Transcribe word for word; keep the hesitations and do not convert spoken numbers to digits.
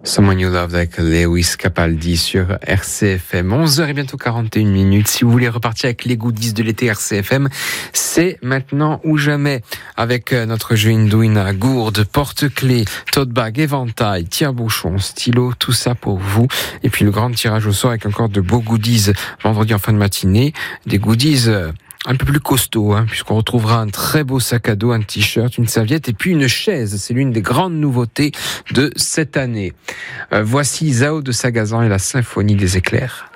Someone You Love avec Lewis Capaldi sur R C F M. onze heures et bientôt quarante et une minutes. Si vous voulez repartir avec les goodies de l'été R C F M, c'est maintenant ou jamais. Avec notre jeu Indouina, gourde, porte-clés, tote bag, éventail, tire-bouchon, stylo, tout ça pour vous. Et puis le grand tirage au sort avec encore de beaux goodies vendredi en fin de matinée. Des goodies un peu plus costaud, hein, puisqu'on retrouvera un très beau sac à dos, un t-shirt, une serviette et puis une chaise. C'est l'une des grandes nouveautés de cette année. Euh, voici Zao de Sagazan et la symphonie des éclairs.